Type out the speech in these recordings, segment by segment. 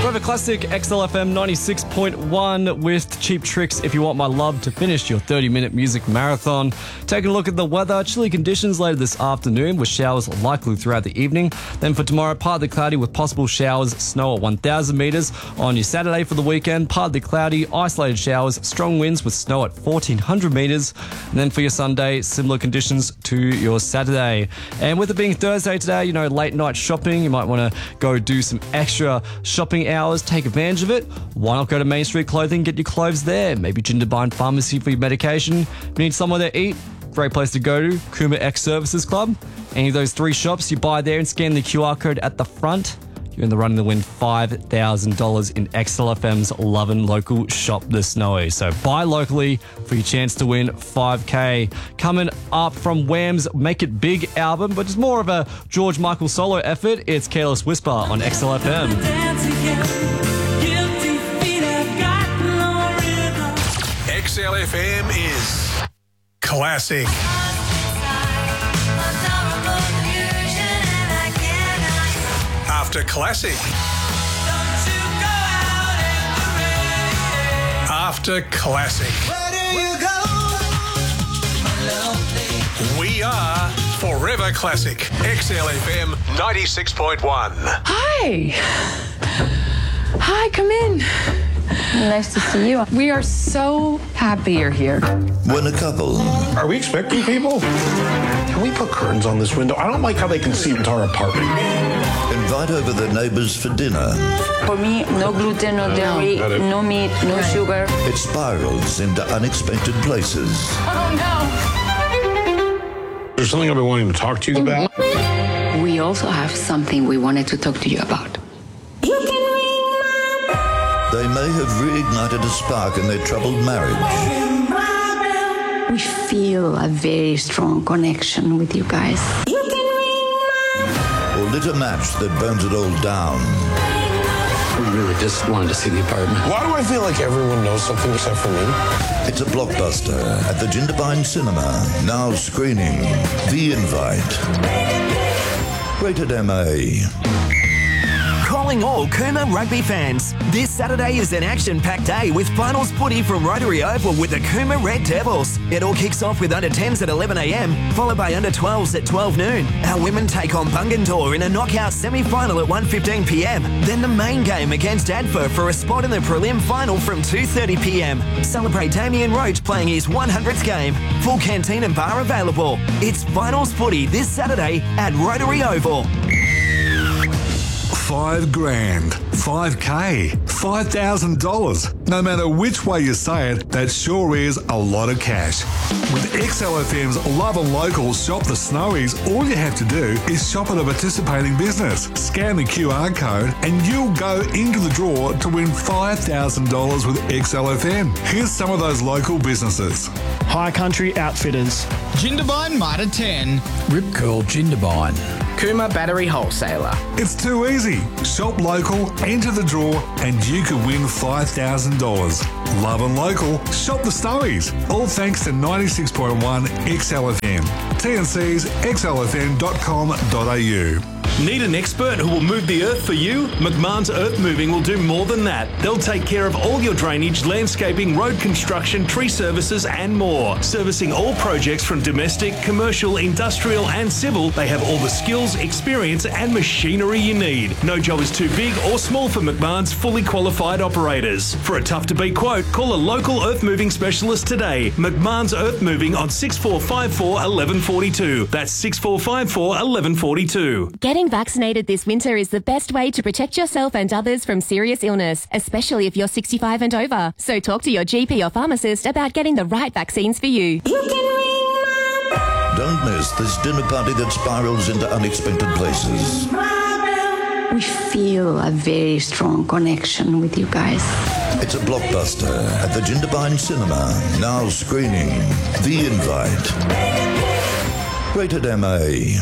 Forever Classic, XLFM 96.1 with Cheap Tricks if you want my love to finish your 30-minute music marathon. Taking a look at the weather, chilly conditions later this afternoon with showers likely throughout the evening. Then for tomorrow, partly cloudy with possible showers, snow at 1,000 metres. On your Saturday for the weekend, partly cloudy, isolated showers, strong winds with snow at 1,400 metres. And then for your Sunday, similar conditions to your Saturday. And with it being Thursday today, you know, late night shopping, you might want to go do some extra shopping hours, take advantage of it. Why not go to Main Street Clothing, get your clothes there? Maybe Jindabyne Pharmacy for your medication. If you need somewhere to eat, great place to go to, Cooma X Services Club. Any of those three shops, you buy there and scan the QR code at the front. You're in the running to win $5,000 in XLFM's Lovin' Local Shop this Snowy. So buy locally for your chance to win $5,000. Coming up from Wham's Make It Big album, but it's more of a George Michael solo effort. It's Careless Whisper on XLFM. XLFM is classic. After classic. After classic. We are Forever Classic. XLFM 96.1. Hi. Hi, come in. Nice to see you. We are so happy you're here. When a couple... Are we expecting people? Can we put curtains on this window? I don't like how they can see into our apartment. invite over their neighbours for dinner. For me, no gluten, no dairy, no meat, no sugar. It spirals into unexpected places. Oh, no. There's something I've been wanting to talk to you about. We also have something we wanted to talk to you about. They may have reignited a spark in their troubled marriage. We feel a very strong connection with you guys. Or lit a match that burns it all down. We really just wanted to see the apartment. Why do I feel like everyone knows something except for me? It's a blockbuster at the Jindabyne Cinema, now screening The Invite. Rated MA. Calling all Cooma rugby fans. This Saturday is an action-packed day with finals footy from Rotary Oval with the Cooma Red Devils. It all kicks off with under-10s at 11 a.m, followed by under-12s at 12 noon. Our women take on Bungendore in a knockout semi-final at 1:15 p.m. Then the main game against Adfer for a spot in the prelim final from 2:30 p.m. Celebrate Damien Roach playing his 100th game. Full canteen and bar available. It's finals footy this Saturday at Rotary Oval. $5,000, $5,000, $5,000. No matter which way you say it, that sure is a lot of cash. With XLFM's Love and Local Shop the Snowies, all you have to do is shop at a participating business, scan the QR code, and you'll go into the draw to win $5,000 with XLFM. Here's some of those local businesses. High Country Outfitters, Jindabyne Mitre 10, Rip Curl Jindabyne, Cooma Battery Wholesaler. It's too easy. Shop local, enter the draw, and you could win $5,000. Love and Local, shop the Snowies. All thanks to 96.1 XLFM. TNC's xlfm.com.au. Need an expert who will move the earth for you? McMahon's Earth Moving will do more than that. They'll take care of all your drainage, landscaping, road construction, tree services and more. Servicing all projects from domestic, commercial, industrial and civil, they have all the skills, experience and machinery you need. No job is too big or small for McMahon's fully qualified operators. For a tough-to-beat quote, call a local earth moving specialist today. McMahon's Earth Moving on 6454 1142. That's 6454 1142. Getting vaccinated this winter is the best way to protect yourself and others from serious illness, especially if you're 65 and over. So talk to your GP or pharmacist about getting the right vaccines for you. Don't miss this dinner party that spirals into unexpected places. We feel a very strong connection with you guys. It's a blockbuster at the Jindabyne Cinema, now screening The Invite. Rated MA.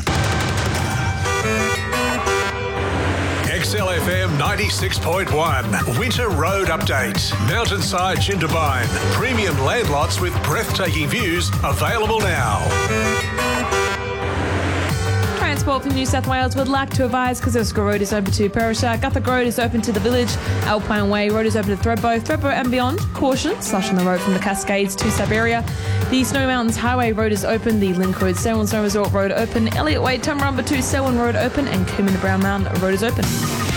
XLFM 96.1 Winter Road Update. Mountainside Jindabyne. Premium land lots with breathtaking views available now. Transport for New South Wales would like to advise Kosciuszko Road is open to Perisher, Guthrie Road is open to the village, Alpine Way Road is open to Thredbo and beyond. Caution, slush on the road from the Cascades to Siberia. The Snow Mountains Highway Road is open, the Link Road, Selwyn Snow Resort Road open, Elliott Way, Tumbarumba to Selwyn Road open, and Coombe Brown Mountain Road is open.